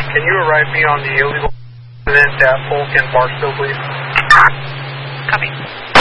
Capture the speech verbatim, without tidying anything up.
can you arrive me on the illegal incident at Polk and Barstow, please? Copy.